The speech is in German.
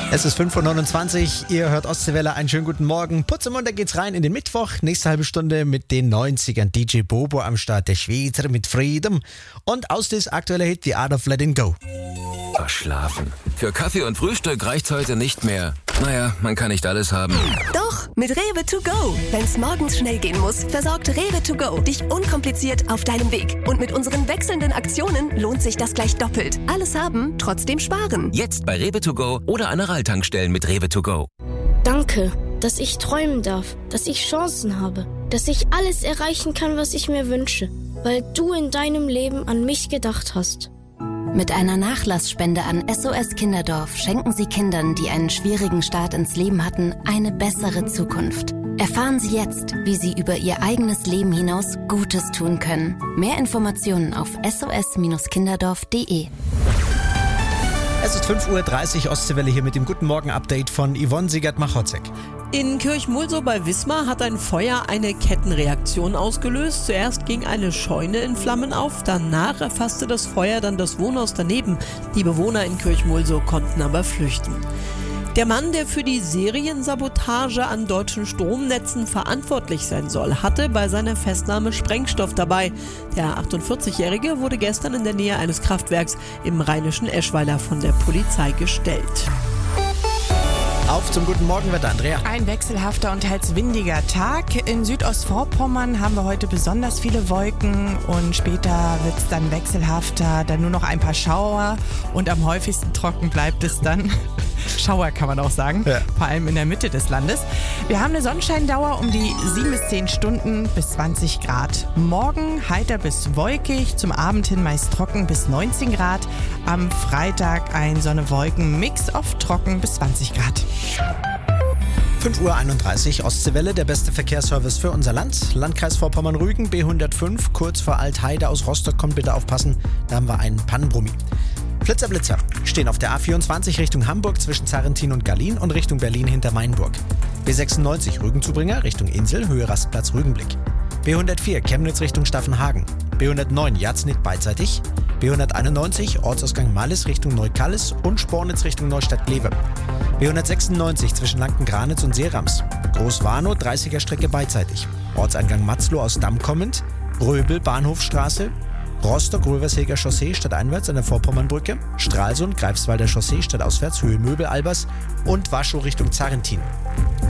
Es ist 5.29 Uhr, ihr hört Ostseewelle, einen schönen guten Morgen. Putzemund, da geht's rein in den Mittwoch. Nächste halbe Stunde mit den 90ern. DJ Bobo am Start, der Schweizer mit Freedom. Und aus das aktuelle Hit, The Art of Letting Go. Verschlafen. Für Kaffee und Frühstück reicht's heute nicht mehr. Naja, man kann nicht alles haben. Doch, mit Rewe to go. Wenn's morgens schnell gehen muss, versorgt Rewe to go dich unkompliziert auf deinem Weg. Und mit unseren wechselnden Aktionen lohnt sich das gleich doppelt. Alles haben, trotzdem sparen. Jetzt bei Rewe to go oder Aral-Tankstellen mit Rewe to go. Danke, dass ich träumen darf, dass ich Chancen habe, dass ich alles erreichen kann, was ich mir wünsche, weil du in deinem Leben an mich gedacht hast. Mit einer Nachlassspende an SOS Kinderdorf schenken Sie Kindern, die einen schwierigen Start ins Leben hatten, eine bessere Zukunft. Erfahren Sie jetzt, wie Sie über Ihr eigenes Leben hinaus Gutes tun können. Mehr Informationen auf sos-kinderdorf.de. Es ist 5.30 Uhr, Ostseewelle hier mit dem Guten Morgen-Update von Yvonne Siegert-Machotzek. In Kirchmulsow bei Wismar hat ein Feuer eine Kettenreaktion ausgelöst. Zuerst ging eine Scheune in Flammen auf, danach erfasste das Feuer dann das Wohnhaus daneben. Die Bewohner in Kirchmulsow konnten aber flüchten. Der Mann, der für die Seriensabotage an deutschen Stromnetzen verantwortlich sein soll, hatte bei seiner Festnahme Sprengstoff dabei. Der 48-Jährige wurde gestern in der Nähe eines Kraftwerks im rheinischen Eschweiler von der Polizei gestellt. Auf zum guten Morgenwetter, Andrea. Ein wechselhafter und teils windiger Tag. In Südostvorpommern haben wir heute besonders viele Wolken und später wird es dann wechselhafter, dann nur noch ein paar Schauer und am häufigsten trocken bleibt es dann. Schauer kann man auch sagen, ja. Vor allem in der Mitte des Landes. Wir haben eine Sonnenscheindauer um die 7 bis 10 Stunden bis 20 Grad. Morgen heiter bis wolkig, zum Abend hin meist trocken bis 19 Grad. Am Freitag ein Sonne-Wolken-Mix, oft trocken bis 20 Grad. 5.31 Uhr, Ostseewelle, der beste Verkehrsservice für unser Land. Landkreis Vorpommern-Rügen, B105, kurz vor Altheide aus Rostock, kommt bitte aufpassen, da haben wir einen Pannenbrummi. Blitzer stehen auf der A24 Richtung Hamburg zwischen Zarrentin und Gallien und Richtung Berlin hinter Mainburg. B96 Rügenzubringer Richtung Insel, Höhe Rastplatz Rügenblick. B104 Chemnitz Richtung Staffenhagen. B109 Jatznitt beidseitig. B191 Ortsausgang Mallis Richtung Neukallis und Spornitz Richtung Neustadt-Glewe. B196 zwischen Lanken-Granitz und Seerams. Großwarnow 30er Strecke beidseitig. Ortseingang Matzloh aus Damm kommend. Röbel Bahnhofstraße. Rostock-Röversheger Chaussee stadteinwärts an der Vorpommernbrücke, Stralsund, Greifswalder Chaussee stadtauswärts, Höhe Möbel-Albers und Waschow Richtung Zarrentin.